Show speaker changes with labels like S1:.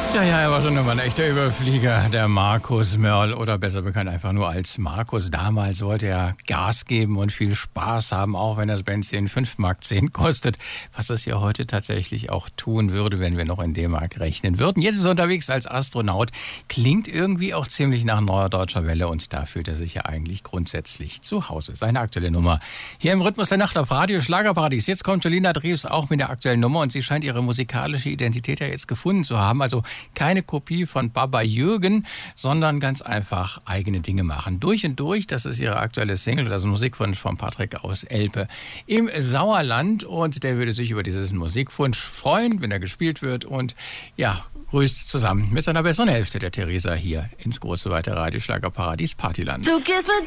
S1: Ja, er war schon immer ein echter Überflieger, der Markus Mörl, oder besser bekannt einfach nur als Markus. Damals wollte er Gas geben und viel Spaß haben, auch wenn das Benzin 5,10 Mark kostet, was es ja heute tatsächlich auch tun würde, wenn wir noch in D-Mark rechnen würden. Jetzt ist er unterwegs als Astronaut, klingt irgendwie auch ziemlich nach Neuer Deutscher Welle und da fühlt er sich ja eigentlich grundsätzlich zu Hause. Seine aktuelle Nummer hier im Rhythmus der Nacht auf Radio Schlagerparadies. Jetzt kommt Jolina Drews auch mit der aktuellen Nummer und sie scheint ihre musikalische Identität ja jetzt gefunden zu haben, also keine Kopie von Baba Jürgen, sondern ganz einfach eigene Dinge machen. Durch und durch, das ist ihre aktuelle Single, das ist ein Musikwunsch von Patrick aus Elpe im Sauerland und der würde sich über diesen Musikwunsch freuen, wenn er gespielt wird und ja, grüßt zusammen mit seiner besseren Hälfte, der Theresa, hier ins große weite Radio Schlagerparadies Partyland.
S2: Du gehst mit